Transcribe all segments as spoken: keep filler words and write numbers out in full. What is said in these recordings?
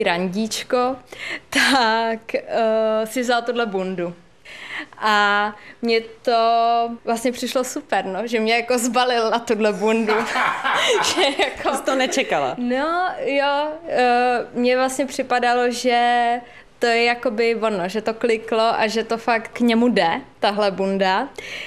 randíčko, tak uh, si vzal tuhle bundu. A mně to vlastně přišlo super, no, že mě jako zbalil na tuhle bundu. Že jako... Jsi to nečekala? No jo, uh, mně vlastně připadalo, že to je jakoby ono, že to kliklo a že to fakt k němu jde, tahle bunda.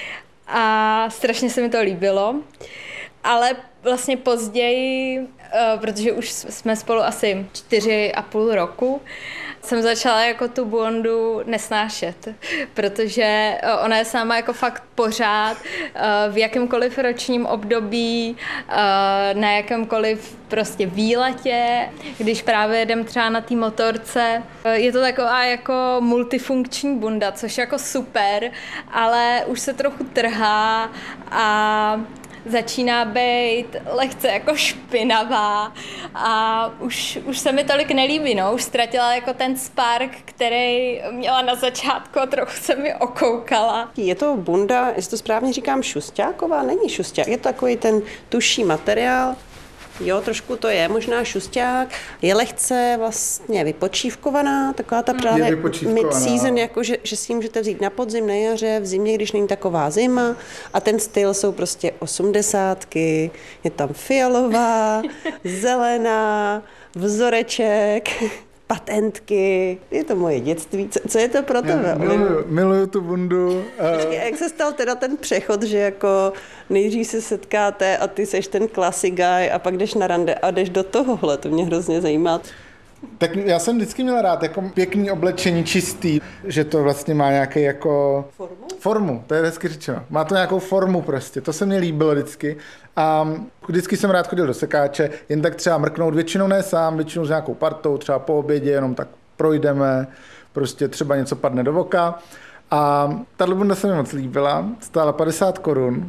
A strašně se mi to líbilo. Ale vlastně později, uh, protože už jsme spolu asi čtyři a půl roku, jsem začala jako tu bundu nesnášet, protože ona je sama jako fakt pořád v jakémkoliv ročním období, na jakémkoliv prostě výletě, když právě jedem třeba na té motorce. Je to taková jako multifunkční bunda, což je jako super, ale už se trochu trhá a začíná být lehce jako špinavá a už, už se mi tolik nelíbí, no. Už ztratila jako ten spark, který měla na začátku a trochu se mi okoukala. Je to bunda, jestli to správně říkám, šusťáková? Není šusťák, je to takový ten tuší materiál. Jo, trošku to je možná šusťák, je lehce vlastně vypočívkovaná, taková ta právě mid-season, jako že, že si ji můžete vzít na podzim, na jaře, v zimě, když není taková zima a ten styl jsou prostě osmdesátky, je tam fialová, zelená, vzoreček, patentky, je to moje dětství. Co, co je to pro tebe? Miluju, miluju tu bundu. Počkej, jak se stal teda ten přechod, že jako nejdřív se setkáte a ty seš ten classic guy a pak jdeš na rande a jdeš do tohohle, to mě hrozně zajímá. Tak já jsem vždycky měl rád jako pěkný oblečení, čistý, že to vlastně má nějaký jako... Formu? Formu, to je hezky řečeno. Má to nějakou formu prostě, to se mně líbilo vždycky. A vždycky jsem rád chodil do sekáče, jen tak třeba mrknout, většinou ne sám, většinou s nějakou partou, třeba po obědě, jenom tak projdeme, prostě třeba něco padne do voka. A tato bunda se mi moc líbila, stála padesát korun.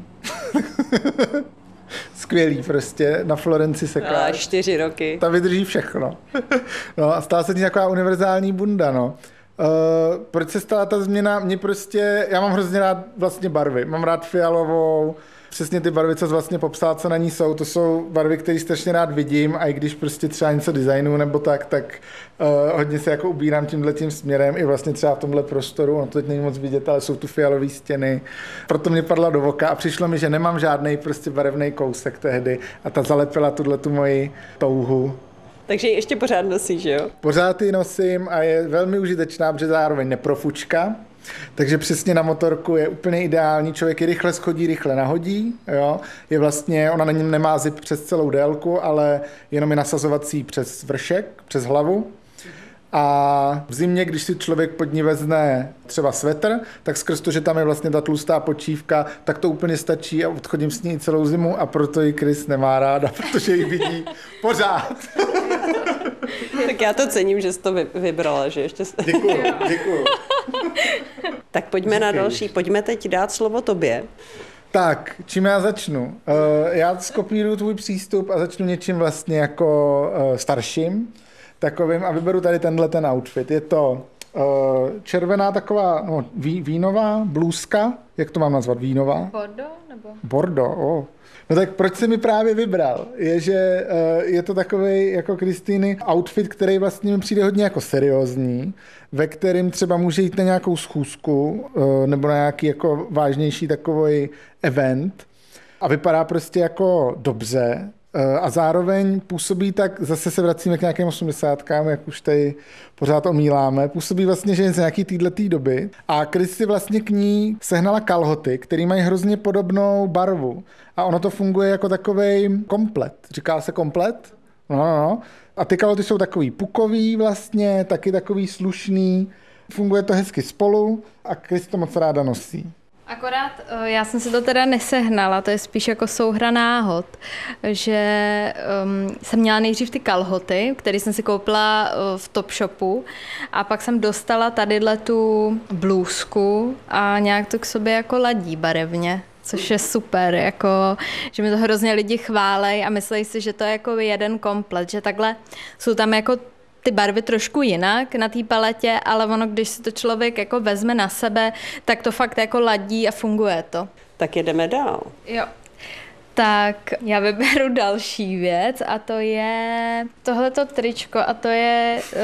Skvělý prostě, na Florenci sekáč. A čtyři roky. Ta vydrží všechno. No a stala se tím taková univerzální bunda, no. Uh, proč se stala ta změna? Mě prostě, já mám hrozně rád vlastně barvy. Mám rád fialovou, přesně ty barvy, co jsi vlastně popsal, co na ní jsou, to jsou barvy, které strašně rád vidím a i když prostě třeba něco designu nebo tak, tak uh, hodně se jako ubírám tímhletím směrem i vlastně třeba v tomhle prostoru, no to teď není moc vidět, ale jsou tu fialové stěny. Proto mě padla do voka a přišlo mi, že nemám žádný prostě barevný kousek tehdy a ta zalepila tuhle tu moji touhu. Takže ji ještě pořád nosíš, jo? Pořád ji nosím a je velmi užitečná, protože zároveň neprofučka. Takže přesně na motorku je úplně ideální, člověk ji rychle schodí, rychle nahodí, jo. Je vlastně, ona na něm nemá zip přes celou délku, ale jenom je nasazovací přes vršek, přes hlavu. A v zimě, když si člověk pod ní vezne třeba svetr, tak skrz to, že tam je vlastně ta tlustá počívka, tak to úplně stačí a odchodím s ní celou zimu a proto ji Chris nemá ráda, protože ji vidí pořád. Tak já to cením, že jsi to vybrala, že ještě... Děkuju, děkuju. Tak pojďme na další, pojďme teď dát slovo tobě. Tak, čím já začnu? Uh, já skopíruju tvůj přístup a začnu něčím vlastně jako uh, starším, takovým a vyberu tady tenhle ten outfit. Je to uh, červená taková no, ví, vínová blůzka, jak to mám nazvat, vínová? Bordeaux nebo? Bordeaux, oh. No tak proč jsi mi právě vybral? Je, že uh, je to takovej jako Kristýny outfit, který vlastně mi přijde hodně jako seriózní, ve kterým třeba může jít na nějakou schůzku uh, nebo na nějaký jako vážnější takový event a vypadá prostě jako dobře uh, a zároveň působí tak, zase se vracíme k nějakým osmdesátkám, jak už tady pořád omíláme, působí vlastně, že je z nějaký týhletý doby a Chris si vlastně k ní sehnala kalhoty, které mají hrozně podobnou barvu. A ono to funguje jako takovej komplet. Říká se komplet? No, no, no. A ty kalhoty jsou takový pukový vlastně, taky takový slušný. Funguje to hezky spolu a Chris to moc ráda nosí. Akorát já jsem si to teda nesehnala, to je spíš jako souhra náhod, že um, jsem měla nejdřív ty kalhoty, které jsem si koupila uh, v Topshopu a pak jsem dostala tadyhle tu blůzku a nějak to k sobě jako ladí barevně. Což je super, jako, že mi to hrozně lidi chválej a myslí si, že to je jako jeden komplet, že takhle jsou tam jako ty barvy trošku jinak na té paletě, ale ono, když si to člověk jako vezme na sebe, tak to fakt jako ladí a funguje to. Tak jedeme dál. Jo. Tak já vyberu další věc a to je tohleto tričko a to je